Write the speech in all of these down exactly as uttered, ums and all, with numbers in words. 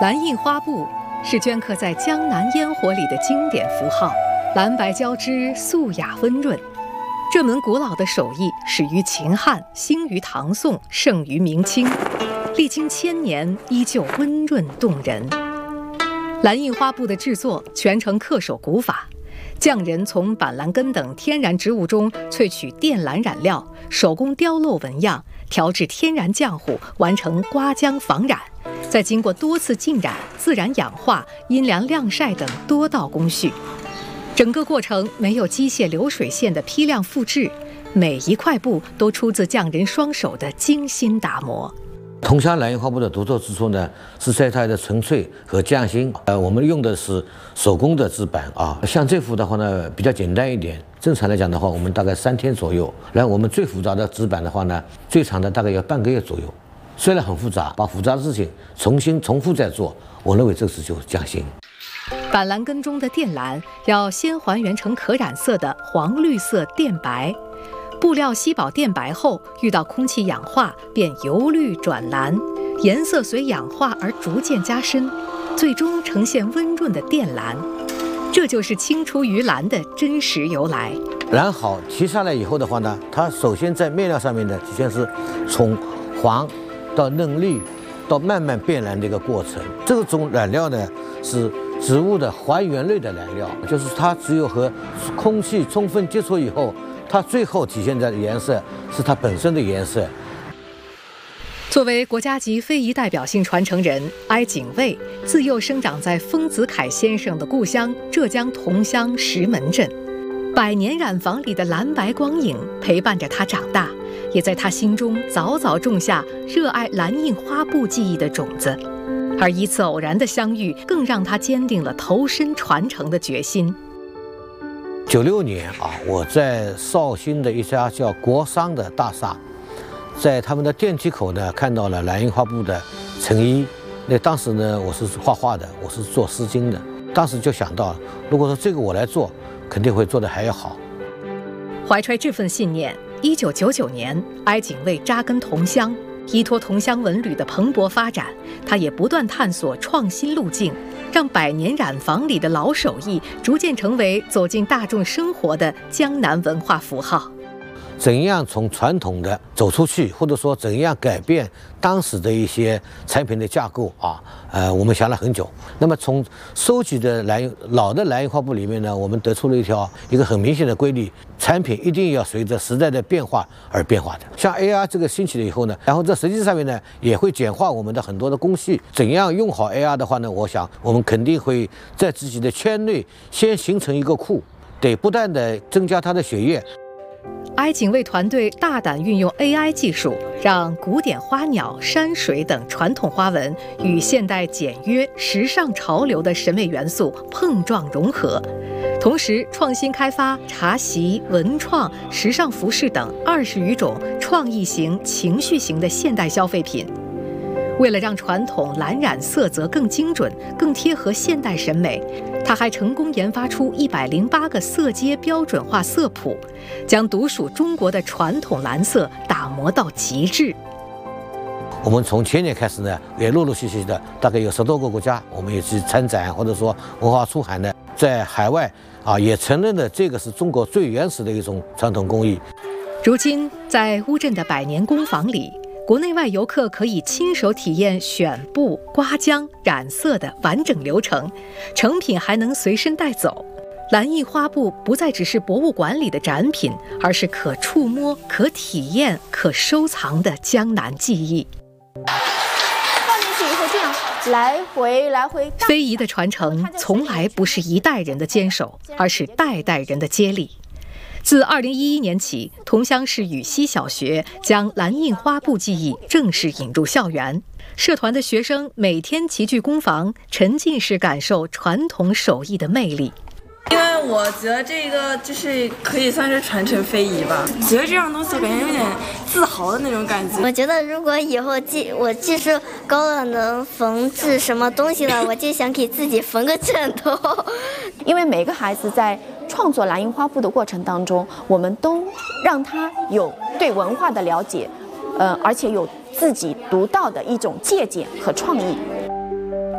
蓝印花布是镌刻在江南烟火里的经典符号，蓝白交织，素雅温润。这门古老的手艺始于秦汉，兴于唐宋，盛于明清，历经千年，依旧温润动人。蓝印花布的制作全程恪守古法，匠人从板蓝根等天然植物中萃取靛蓝染料，手工雕镂纹样，调制天然浆糊，完成刮浆防染，再经过多次浸染、自然氧化、阴凉晾晒等多道工序。整个过程没有机械流水线的批量复制，每一块布都出自匠人双手的精心打磨。 桐乡蓝印花布的独特之处呢，是在它的纯粹和匠心。呃，我们用的是手工的制板啊，像这幅的话呢，比较简单一点。正常来讲的话，我们大概三天左右。然后我们最复杂的纸板的话呢，最长的大概要半个月左右。虽然很复杂，把复杂的事情重新重复再做，我认为这是就是匠心。 板蓝根中的靛蓝要先还原成可染色的黄绿色靛白。布料吸饱靛白后，遇到空气氧化，便由绿转蓝，颜色随氧化而逐渐加深，最终呈现温润的靛蓝。这就是青出于蓝的真实由来。 染好提下来以后的话呢，它首先在面料上面呢，体现是从黄到嫩绿，到慢慢变蓝的一个过程。这种染料呢，是植物的还原类的染料，就是它只有和空气充分接触以后，它最后体现的颜色是它本身的颜色。 作为国家级非遗代表性传承人，哀景卫自幼生长在丰子恺先生的故乡浙江桐乡石门镇，百年染坊里的蓝白光影陪伴着他长大，也在他心中早早种下热爱蓝印花布技艺的种子。而一次偶然的相遇，更让他坚定了投身传承的决心。 九六年啊，我在绍兴的一家叫国商的大厦，在他们的电梯口呢看到了蓝印花布的成衣。那当时呢，我是画画的，我是做丝巾的，当时就想到，如果说这个我来做，肯定会做得还要好。 怀揣这份信念，一九九九年，哀景卫扎根桐乡，依托桐乡文旅的蓬勃发展，他也不断探索创新路径，让百年染坊里的老手艺逐渐成为走进大众生活的江南文化符号。 怎样从传统的走出去，或者说怎样改变当时的一些产品的架构啊？呃，我们想了很久。那么从收集的蓝老的蓝印花布里面呢，我们得出了一条一个很明显的规律：产品一定要随着时代的变化而变化的。像 A R 这个兴起了以后呢，然后在实际上面呢，也会简化我们的很多的工序。怎样用好 A R 的话呢？我想我们肯定会在自己的圈内先形成一个库，得不断的增加它的血液。 哀景卫团队大胆运用 A I 技术，让古典花鸟、山水等传统花纹与现代简约、时尚潮流的审美元素碰撞融合，同时创新开发茶席、文创、时尚服饰等二十余种创意型、情绪型的现代消费品。为了让传统蓝染色泽更精准、更贴合现代审美，他还成功研发出一百零八个色阶标准化色谱，将独属中国的传统蓝色打磨到极致。 我们从前年开始呢，也陆陆续续的，大概有十多个国家，我们也去参展，或者说文化出海呢，在海外啊也承认了这个是中国最原始的一种传统工艺。 如今，在乌镇的百年工坊里，国内外游客可以亲手体验选布、刮浆、染色的完整流程，成品还能随身带走。蓝印花布不再只是博物馆里的展品，而是可触摸、可体验、可收藏的江南记忆。 放进去以后，这样来回来回。 非遗的传承从来不是一代人的坚守，而是代代人的接力。自二零一一年起，桐乡市禹溪小学将蓝印花布技艺正式引入校园。社团的学生每天齐聚工坊，沉浸式感受传统手艺的魅力。 因为我觉得这个就是可以算是传承非遗吧，觉得这样东西我感觉有点自豪的那种感觉。 我觉得如果以后技我技术高了，能缝制什么东西了，我就想给自己缝个枕头。 因为每个孩子在创作蓝印花布的过程当中，我们都让他有对文化的了解，呃，而且有自己独到的一种借鉴和创意。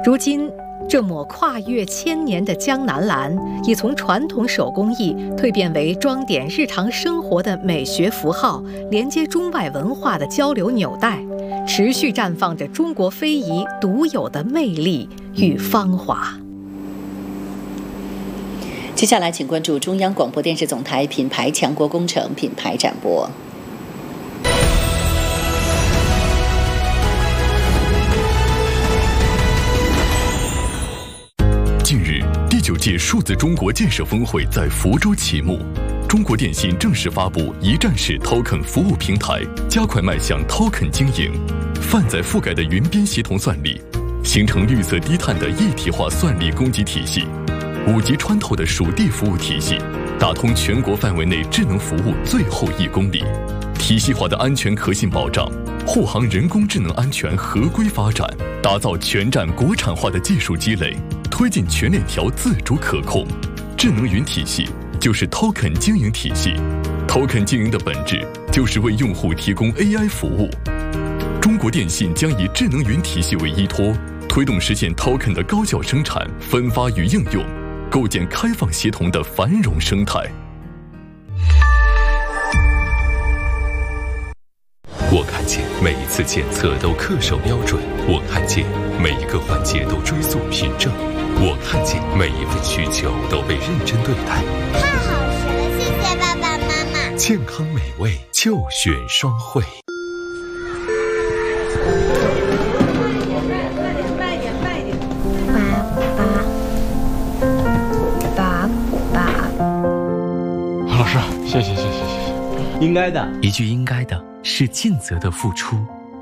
如今，这抹跨越千年的江南蓝，已从传统手工艺蜕变为装点日常生活的美学符号，连接中外文化的交流纽带，持续绽放着中国非遗独有的魅力与芳华。 接下来，请关注中央广播电视总台品牌强国工程品牌展播。 近日，第九届数字中国建设峰会在福州启幕。中国电信正式发布一站式 Token 服务平台，加快迈向 Token 经营。泛载覆盖的云边协同算力，形成绿色低碳的一体化算力供给体系，五级穿透的属地服务体系，打通全国范围内智能服务最后一公里。体系化的安全可信保障，护航人工智能安全合规发展，打造全站国产化的技术积累。推进全链条自主可控，智能云体系就是 Token 经营体系。Token 经营的本质就是为用户提供 A I 服务。中国电信将以智能云体系为依托，推动实现 Token 的高效生产、分发与应用，构建开放协同的繁荣生态。 我看见每一次检测都恪守标准，我看见每一个环节都追溯凭证。我看见每一份需求都被认真对待。 太好吃了，谢谢爸爸妈妈。 健康美味就选双汇。 慢点，慢点，爸爸，爸爸。 老师，谢谢，谢谢，谢谢。 应该的， 一句应该的是尽责的付出。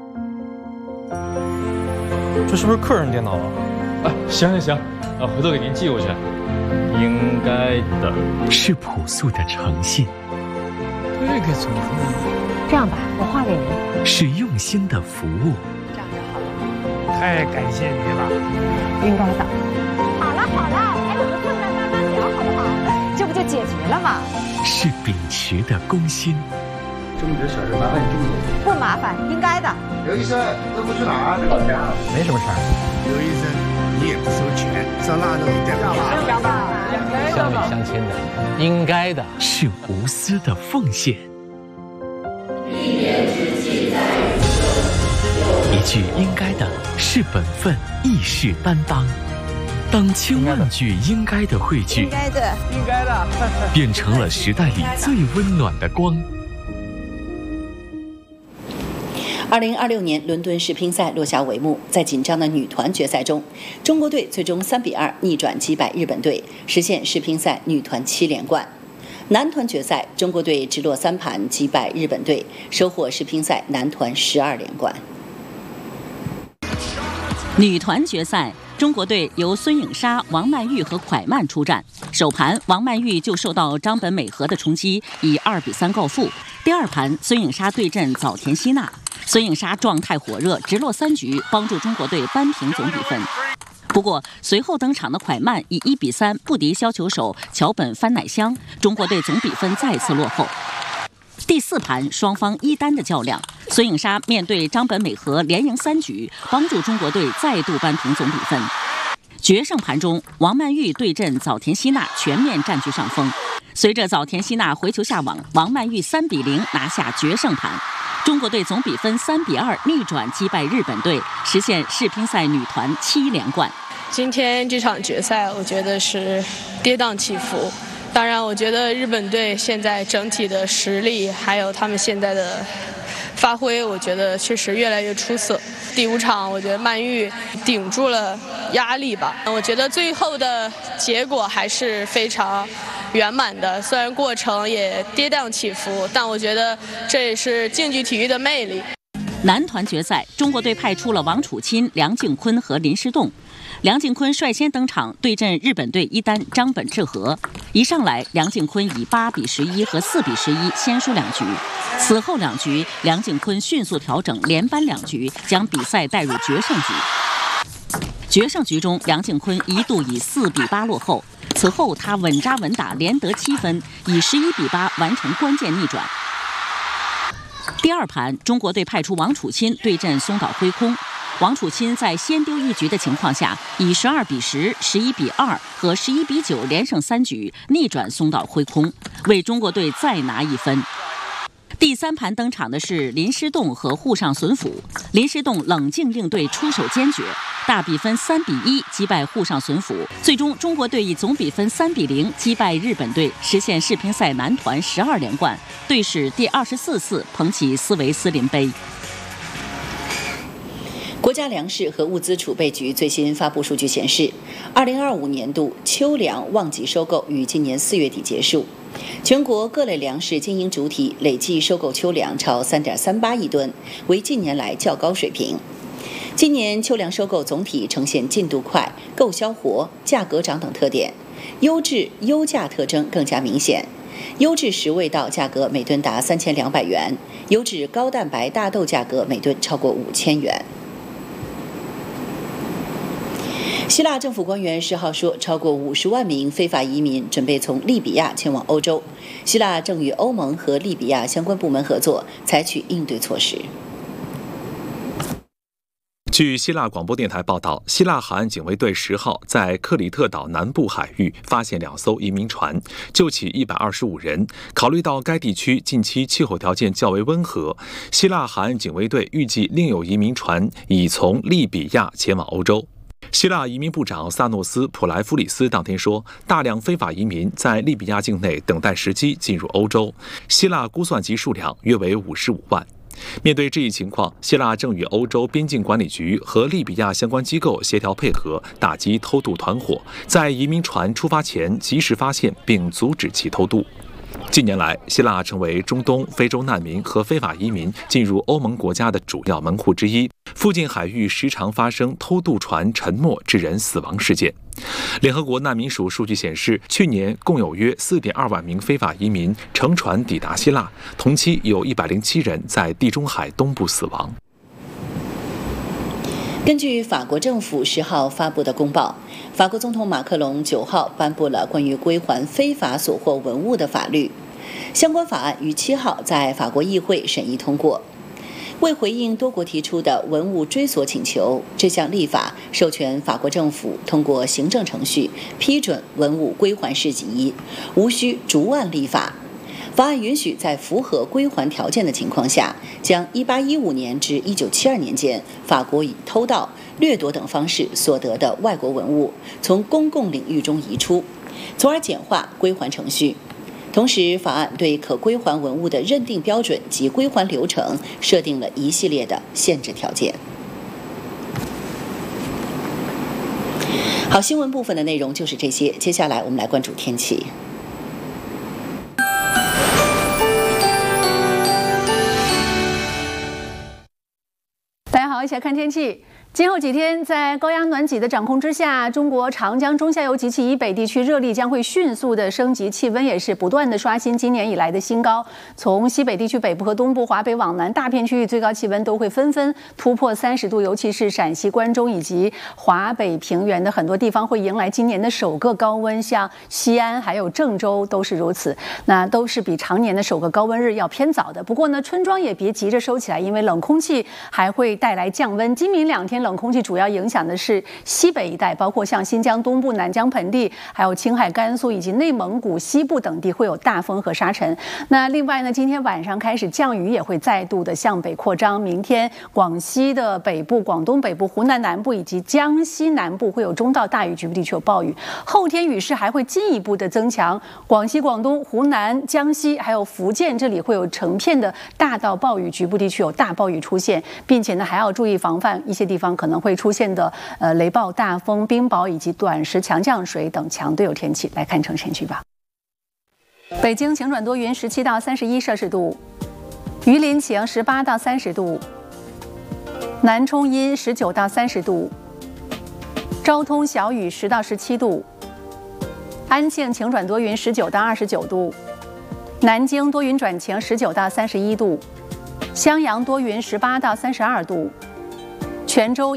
这是不是客人电脑啊？啊，行行行。啊，回头给您寄过去。应该的是朴素的诚信。 这个怎么说？ 这样吧，我画给您。 是用心的服务。 这样就好了。 太感谢您了。 应该的。好了好了，还有个圣诞妈妈表，好不好？这不就解决了吗？ 是秉持的公心。 这么点小事麻烦你这么多？ 不麻烦，应该的。 刘医生，这不去哪儿？老家。 没什么事儿。 刘医生。你也不收钱，上腊肉也带不了。乡里乡亲的，应该的是无私的奉献。 一年之计在于一句应该的是本分，义士担当。当千万句应该的汇聚， 应该的， 应该的， 变成了时代里最温暖的光。 二零二六年伦敦世乒赛落下帷幕，在紧张的女团决赛中，中国队最终三比二逆转击败日本队，实现世乒赛女团七连冠。男团决赛，中国队直落三盘击败日本队，收获世乒赛男团十二连冠。 女团决赛，中国队由孙颖莎、王曼玉和蒯曼出战。首盘，王曼玉就受到张本美和的冲击，以二比三告负。第二盘，孙颖莎对阵早田希娜，孙颖莎状态火热，直落三局，帮助中国队扳平总比分。不过，随后登场的蒯曼以一比三不敌削球手桥本帆乃香，中国队总比分再次落后。第四盘，双方一单的较量，孙颖莎面对张本美和连赢三局，帮助中国队再度扳平总比分。决胜盘中，王曼玉对阵早田希娜全面占据上风。随着早田希娜回球下网，王曼玉三比零拿下决胜盘。中国队总比分三比二逆转击败日本队，实现世乒赛女团七连冠。 今天这场决赛，我觉得是跌宕起伏。当然，我觉得日本队现在整体的实力，还有他们现在的发挥，我觉得确实越来越出色。第五场，我觉得曼玉顶住了压力吧。我觉得最后的结果还是非常圆满的，虽然过程也跌宕起伏，但我觉得这也是竞技体育的魅力。 男团决赛，中国队派出了王楚钦、梁靖昆和林诗栋。梁靖昆率先登场，对阵日本队一单张本智和。一上来，梁靖昆以八比十一和四比十一先输两局。此后两局，梁靖昆迅速调整，连扳两局，将比赛带入决胜局。决胜局中，梁靖昆一度以四比八落后，此后他稳扎稳打，连得七分，以十一比八完成关键逆转。第二盘，中国队派出王楚钦对阵松岛辉空。 王楚钦在先丢一局的情况下，以十二比十、十一比二和十一比九连胜三局，逆转松岛辉空，为中国队再拿一分。第三盘登场的是林诗栋和沪上隼辅，林诗栋冷静应对，出手坚决，大比分三比一击败沪上隼辅。最终，中国队以总比分三比零击败日本队，实现世乒赛男团十二连冠，队史第二十四次捧起斯维斯林杯。 国家粮食和物资储备局最新发布数据显示，二零二五年度秋粮旺季收购于今年四月底结束，全国各类粮食经营主体累计收购秋粮超 三点三八亿吨，为近年来较高水平。今年秋粮收购总体呈现进度快、购销活、价格涨等特点，优质优价特征更加明显。优质实味道价格每吨达三千两百元，优质高蛋白大豆价格每吨超过五千元。希腊政府官员十号说，超过五十万名非法移民准备从利比亚前往欧洲。希腊正与欧盟和利比亚相关部门合作，采取应对措施。 据希腊广播电台报道，希腊海岸警卫队十号在克里特岛南部海域发现两艘移民船，救起一百二十五人。考虑到该地区近期气候条件较为温和，希腊海岸警卫队预计另有移民船已从利比亚前往欧洲。希腊移民部长萨诺斯·普莱夫里斯当天说，大量非法移民在利比亚境内等待时机进入欧洲，希腊估算其数量约为五十五万。面对这一情况，希腊正与欧洲边境管理局和利比亚相关机构协调配合，打击偷渡团伙，在移民船出发前及时发现并阻止其偷渡。近年来，希腊成为中东、非洲难民和非法移民进入欧盟国家的主要门户之一，附近海域时常发生偷渡船沉没致人死亡事件。联合国难民署数据显示，去年共有约 四点二万名非法移民乘船抵达希腊，同期有一百零七人在地中海东部死亡。 根据法国政府十号发布的公报，法国总统马克龙九号颁布了关于归还非法所获文物的法律，相关法案于七号在法国议会审议通过。为回应多国提出的文物追索请求，这项立法授权法国政府通过行政程序批准文物归还事宜，无需逐案立法。法案允许在符合归还条件的情况下，将一八一五年至一九七二年间法国以偷盗、掠夺等方式所得的外国文物从公共领域中移出，从而简化归还程序。同时，法案对可归还文物的认定标准及归还流程设定了一系列的限制条件。好，新闻部分的内容就是这些，接下来我们来关注天气。 大家好，一起来看天气。今后几天，在高压暖挤的掌控之下，中国长江中下游及其以北地区热力将会迅速的升级，气温也是不断的刷新今年以来的新高。从西北地区北部和东部、华北往南，大片区域最高气温都会纷纷突破三十度，尤其是陕西关中以及华北平原的很多地方会迎来今年的首个高温，像西安还有郑州都是如此。那都是比常年的首个高温日要偏早的。不过呢，春装也别急着收起来，因为冷空气还会带来降温。今明两天冷空气主要影响的是西北一带，包括像新疆东部、南疆盆地，还有青海、甘肃以及内蒙古西部等地会有大风和沙尘。那另外呢，今天晚上开始降雨也会再度的向北扩张。明天广西的北部、广东北部、湖南南部以及江西南部会有中到大雨，局部地区有暴雨。后天雨势还会进一步的增强，广西、广东、湖南、江西还有福建这里会有成片的大到暴雨，局部地区有大暴雨出现，并且呢还要注意防范一些地方可能会出现的呃雷暴、大风、冰雹以及短时强降水等强对流天气。来看城市区吧。北京晴转多云，十七到三十一摄氏度；榆林晴，十八到三十度；南充阴，十九到三十度；昭通小雨，十到十七度；安庆晴转多云，十九到二十九度；南京多云转晴，十九到三十一度；襄阳多云，十八到三十二度；泉州